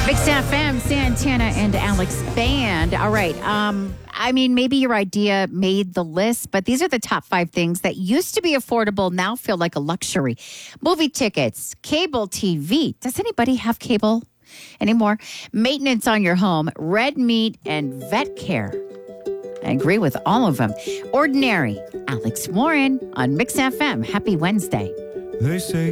Mix FM, Santana and Alex Band. All right. Maybe your idea made the list, but these are the top 5 things that used to be affordable, now feel like a luxury. Movie tickets, cable TV. Does anybody have cable anymore? Maintenance on your home, red meat, and vet care. I agree with all of them. Ordinary. Alex Warren on Mix FM. Happy Wednesday. They say